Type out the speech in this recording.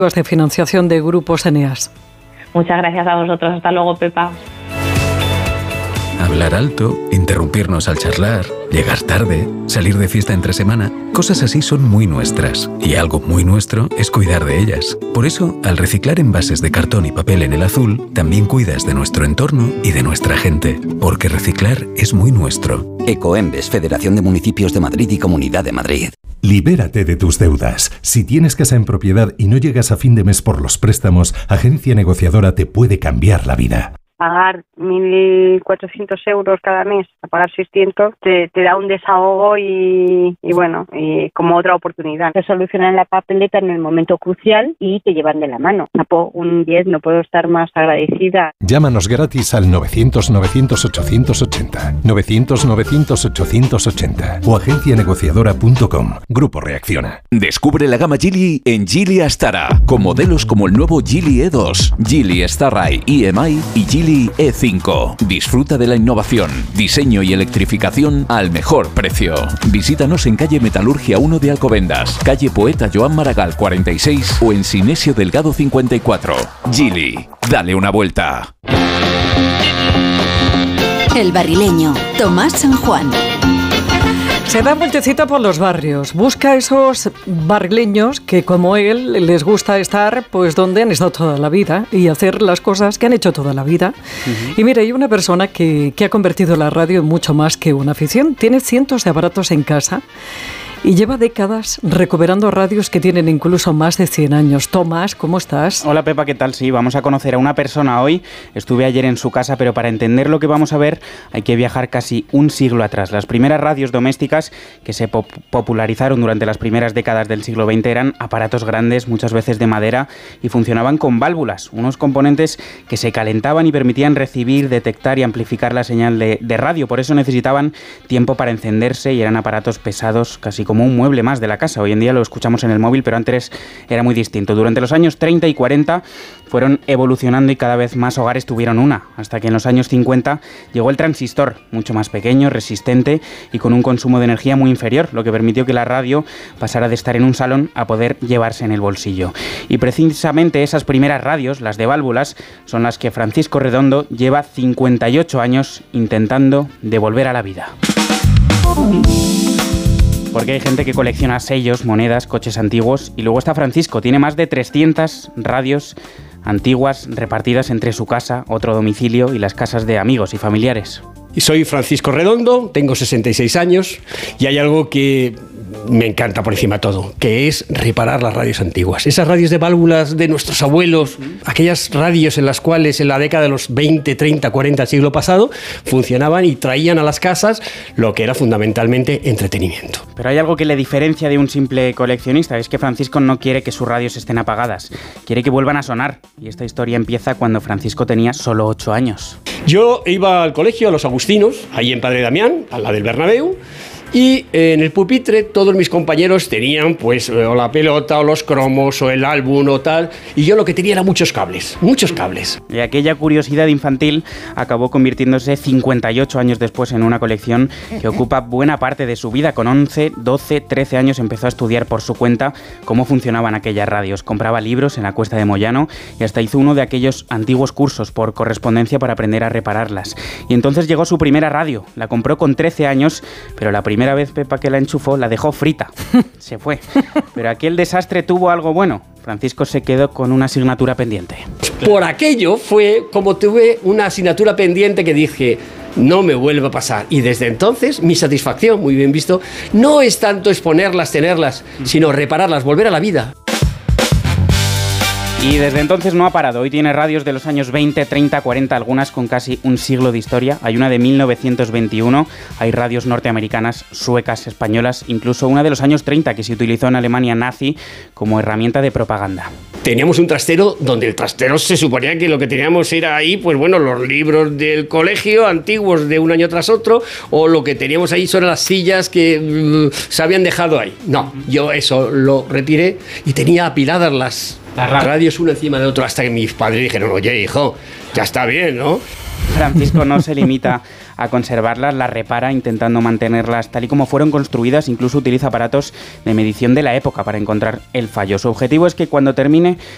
de financiación de Grupos Eneas. Muchas gracias a vosotros. Hasta luego, Pepa. Hablar alto, interrumpirnos al charlar, llegar tarde, salir de fiesta entre semana, cosas así son muy nuestras. Y algo muy nuestro es cuidar de ellas. Por eso, al reciclar envases de cartón y papel en el azul, también cuidas de nuestro entorno y de nuestra gente. Porque reciclar es muy nuestro. Ecoembes, Federación de Municipios de Madrid y Comunidad de Madrid. Libérate de tus deudas. Si tienes casa en propiedad y no llegas a fin de mes por los préstamos, Agencia Negociadora te puede cambiar la vida. Pagar 1.400 euros cada mes, a pagar 600, te da un desahogo y como otra oportunidad. Te solucionan la papeleta en el momento crucial y te llevan de la mano. Un 10, no puedo estar más agradecida. Llámanos gratis al 900-900-880, 900-900-880 o agencianegociadora.com. Grupo Reacciona. Descubre la gama Geely en Geely Astara, con modelos como el nuevo Geely E2, Geely Starride EMI y Geely E5. Disfruta de la innovación, diseño y electrificación al mejor precio. Visítanos en calle Metalurgia 1 de Alcobendas, calle Poeta Joan Maragall 46 o en Sinesio Delgado 54. Geely, dale una vuelta. El Barrileño, Tomás San Juan. Se da vueltecita por los barrios, busca esos barrileños que como él les gusta estar pues donde han estado toda la vida y hacer las cosas que han hecho toda la vida. Uh-huh. Y mira, hay una persona que ha convertido la radio en mucho más que una afición. Tiene cientos de aparatos en casa y lleva décadas recuperando radios que tienen incluso más de 100 años. Tomás, ¿cómo estás? Hola Pepa, ¿qué tal? Sí, vamos a conocer a una persona hoy. Estuve ayer en su casa, pero para entender lo que vamos a ver hay que viajar casi un siglo atrás. Las primeras radios domésticas que se popularizaron durante las primeras décadas del siglo XX eran aparatos grandes, muchas veces de madera, y funcionaban con válvulas, unos componentes que se calentaban y permitían recibir, detectar y amplificar la señal de radio. Por eso necesitaban tiempo para encenderse y eran aparatos pesados, casi como un mueble más de la casa. Hoy en día lo escuchamos en el móvil, pero antes era muy distinto. Durante los años 30 y 40 fueron evolucionando y cada vez más hogares tuvieron una, hasta que en los años 50 llegó el transistor, mucho más pequeño, resistente y con un consumo de energía muy inferior, lo que permitió que la radio pasara de estar en un salón a poder llevarse en el bolsillo. Y precisamente esas primeras radios, las de válvulas, son las que Francisco Redondo lleva 58 años intentando devolver a la vida. Porque hay gente que colecciona sellos, monedas, coches antiguos. Y luego está Francisco, tiene más de 300 radios antiguas repartidas entre su casa, otro domicilio y las casas de amigos y familiares. Y soy Francisco Redondo, tengo 66 años y hay algo que me encanta por encima de todo, que es reparar las radios antiguas. Esas radios de válvulas de nuestros abuelos, aquellas radios en las cuales en la década de los 20, 30, 40 del siglo pasado funcionaban y traían a las casas lo que era fundamentalmente entretenimiento. Pero hay algo que le diferencia de un simple coleccionista, es que Francisco no quiere que sus radios estén apagadas, quiere que vuelvan a sonar. Y esta historia empieza cuando Francisco tenía solo 8 años. Yo iba al colegio, a los Agustinos, ahí en Padre Damián, a la del Bernabéu, y en el pupitre todos mis compañeros tenían pues o la pelota o los cromos o el álbum o tal, y yo lo que tenía era muchos cables. Y aquella curiosidad infantil acabó convirtiéndose 58 años después en una colección que ocupa buena parte de su vida. Con 11, 12, 13 años empezó a estudiar por su cuenta cómo funcionaban aquellas radios. Compraba libros en la Cuesta de Moyano y hasta hizo uno de aquellos antiguos cursos por correspondencia para aprender a repararlas. Y entonces llegó su primera radio. La compró con 13 años, pero la primera vez, Pepa, que la enchufó, la dejó frita. Se fue. Pero aquel desastre tuvo algo bueno. Francisco se quedó con una asignatura pendiente. Por aquello fue como tuve una asignatura pendiente que dije, no me vuelva a pasar. Y desde entonces mi satisfacción, muy bien visto, no es tanto exponerlas, tenerlas, sino repararlas, volver a la vida. Y desde entonces no ha parado. Hoy tiene radios de los años 20, 30, 40, algunas con casi un siglo de historia. Hay una de 1921, hay radios norteamericanas, suecas, españolas, incluso una de los años 30 que se utilizó en Alemania nazi como herramienta de propaganda. Teníamos un trastero donde el trastero se suponía que lo que teníamos era ahí, pues bueno, los libros del colegio antiguos de un año tras otro, o lo que teníamos ahí son las sillas que se habían dejado ahí. No, yo eso lo retiré y tenía apiladas las radios una encima de otro hasta que mis padres dijeron, oye hijo, ya está bien, ¿no? Francisco no se limita a conservarlas, las repara intentando mantenerlas tal y como fueron construidas, incluso utiliza aparatos de medición de la época para encontrar el fallo. Su objetivo es que cuando termine